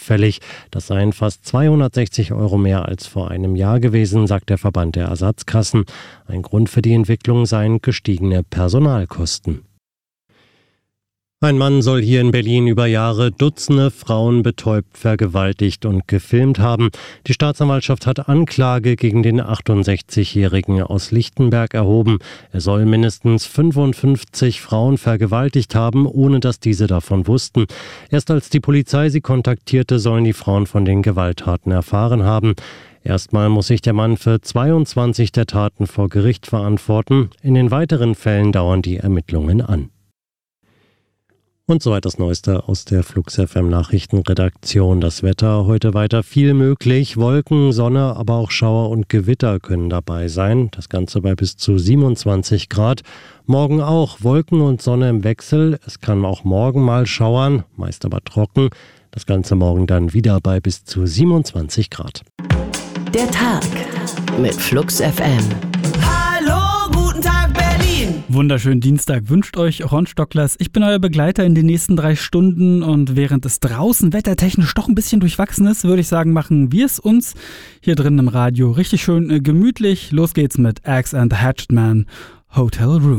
fällig. Das seien fast 260 € mehr als vor einem Jahr gewesen, sagt der Verband der Ersatzkassen. Ein Grund für die Entwicklung seien gestiegene Personalkosten. Ein Mann soll hier in Berlin über Jahre Dutzende Frauen betäubt, vergewaltigt und gefilmt haben. Die Staatsanwaltschaft hat Anklage gegen den 68-Jährigen aus Lichtenberg erhoben. Er soll mindestens 55 Frauen vergewaltigt haben, ohne dass diese davon wussten. Erst als die Polizei sie kontaktierte, sollen die Frauen von den Gewalttaten erfahren haben. Erstmal muss sich der Mann für 22 der Taten vor Gericht verantworten. In den weiteren Fällen dauern die Ermittlungen an. Und soweit das Neueste aus der Flux FM Nachrichtenredaktion. Das Wetter heute weiter viel möglich. Wolken, Sonne, aber auch Schauer und Gewitter können dabei sein. Das Ganze bei bis zu 27 Grad. Morgen auch Wolken und Sonne im Wechsel. Es kann auch morgen mal schauern, meist aber trocken. Das Ganze morgen dann wieder bei bis zu 27 Grad. Der Tag mit Flux FM. Hallo, guten Tag Berlin! Wunderschönen Dienstag wünscht euch Ron Stocklers. Ich bin euer Begleiter in den nächsten 3 Stunden und während es draußen wettertechnisch doch ein bisschen durchwachsen ist, würde ich sagen, machen wir es uns hier drin im Radio richtig schön gemütlich. Los geht's mit Axe and the Hatchet Man, Hotel Room.